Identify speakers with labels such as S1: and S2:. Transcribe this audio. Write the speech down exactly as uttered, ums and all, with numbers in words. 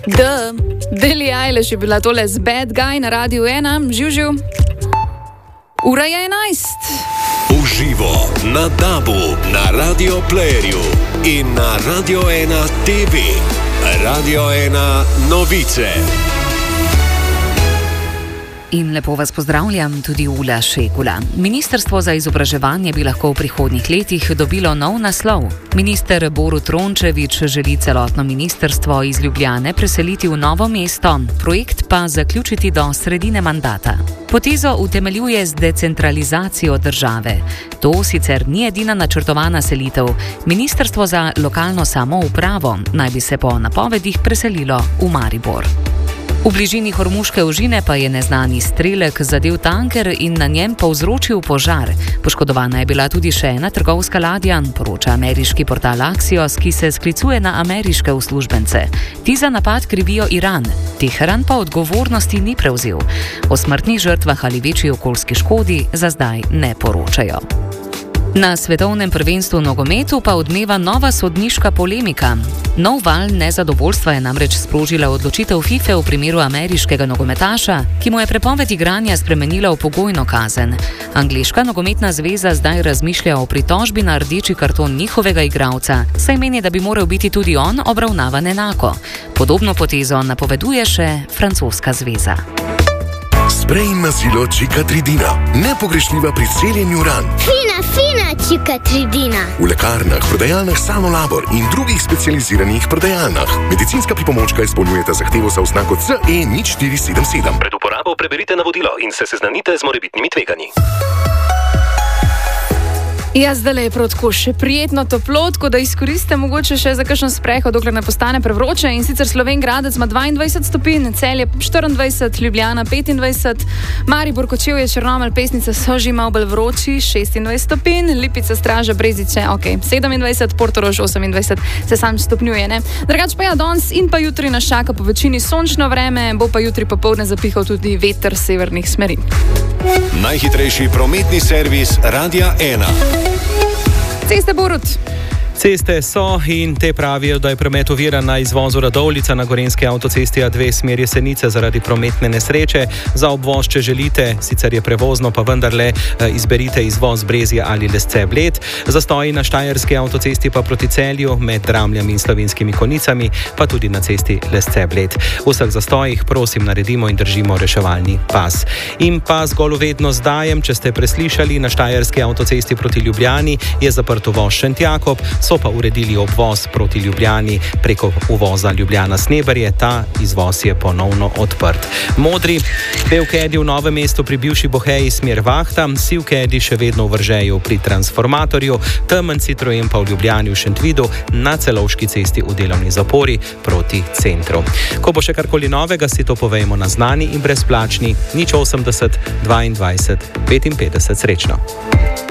S1: Da, Billie Eilish je bila tole z Bad Guy na Radiu ena, živ živ. Ura je enajst.
S2: Uživo na Dabu, na Radio Playerju in na Radio ena T V. Radio ena novice.
S3: In lepo vas pozdravljam, tudi Ula Šegula. Ministrstvo za izobraževanje bi lahko v prihodnjih letih dobilo nov naslov. Minister Borut Rončević želi celotno ministrstvo iz Ljubljane preseliti v Novo mesto, projekt pa zaključiti do sredine mandata. Potezo utemeljuje z decentralizacijo države. To sicer ni edina načrtovana selitev. Ministrstvo za lokalno samoupravo naj bi se po napovedih preselilo v Maribor. V bližini Hormuške ožine pa je neznani strelek zadel tanker in na njem povzročil požar. Poškodovana je bila tudi še ena trgovska ladja, poroča ameriški portal Axios, ki se sklicuje na ameriške uslužbence. Ti za napad krivijo Iran, Teheran pa odgovornosti ni prevzel. O smrtnih žrtvah ali večji okoljski škodi za zdaj ne poročajo. Na svetovnem prvenstvu v nogometu pa odmeva nova sodniška polemika. Nov val nezadovoljstva je namreč sprožila odločitev FIFA v primeru ameriškega nogometaša, ki mu je prepoved igranja spremenila v pogojno kazen. Angleška nogometna zveza zdaj razmišlja o pritožbi na rdeči karton njihovega igralca, saj meni, da bi moral biti tudi on obravnavan enako. Podobno potezo napoveduje še francoska zveza.
S4: Sprej na silo Cikatridina, nepogrešljiva pri celjenju ran.
S5: Fina, fina Cikatridina.
S4: V lekarnah, prodajalnah Sanolabor in drugih specializiranih prodajalnah. Medicinska pripomočka izpolnjujeta zahtevo za oznako C E nič štiri sedem sedem.
S2: Pred uporabo preberite navodilo in se seznanite z morebitnimi tveganji.
S1: Ja, zdaj je prav tako še prijetno toplo, tako da izkoriste mogoče še za kakšen sprehod, dokler ne postane prevroče. In sicer Slovenj Gradec ima dvaindvajset stopinj, Celje štiriindvajset, Ljubljana petindvajset, Maribor, Kočevje, Črnomelj, Pesnica so že malo bolj vroči, šestindvajset stopinj, Lipica, Straža, Brezice, ok, sedemindvajset, Portorož osemindvajset, se sam stopnjuje, ne. Drugač pa ja, danes in pa jutri nas čaka po večini sončno vreme, bo pa jutri popoldne zapihal tudi veter severnih smeri.
S2: Najhitrejši prometni servis Radia ena.
S1: Ceste Borut.
S6: Ceste so in te pravijo, da je promet oviran na izvozu Radovljica na Gorenjski avtocesti A dve smeri Jesenice zaradi prometne nesreče. Za obvoz, če želite, sicer je prevozno, pa vendarle izberite izvoz Brezje ali Lesce Bled. Zastoji na Štajerski avtocesti pa proti Celju med Dramljami in Slovenskimi Konjicami, pa tudi na cesti Lesce Bled. V vseh zastojih prosim naredimo in držimo reševalni pas. In pa zgolj uvedno zdajem, če ste preslišali, na Štajerski avtocesti proti Ljubljani je zaprt uvoz Šentjakob, so pa uredili obvoz proti Ljubljani preko uvoza Ljubljana-Sneberje, ta izvoz je ponovno odprt. Modri, Belkedi v Novem mestu pri bivši Boheji smer Vahta, Sivkedi še vedno v Vržeju pri Transformatorju, temen Citroen pa v Ljubljani v Šentvidu na Celovški cesti v delovni zapori proti centru. Ko bo še karkoli novega, si to povejmo na znani in brezplačni nič osemdeset dvaindvajset petinpetdeset. Srečno!